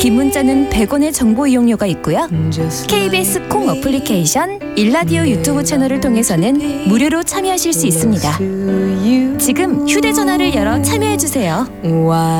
긴 문자는 100원의 정보 이용료가 있고요. KBS 콩 어플리케이션, 일라디오 유튜브 채널을 통해서는 무료로 참여하실 수 있습니다. 지금 휴대전화를 열어 참여해주세요.